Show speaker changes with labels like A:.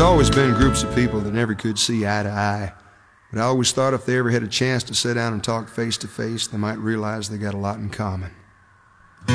A: always been groups of people that never could see eye to eye, but I always thought if they ever had a chance to sit down and talk face to face, they might realize they got a lot in common.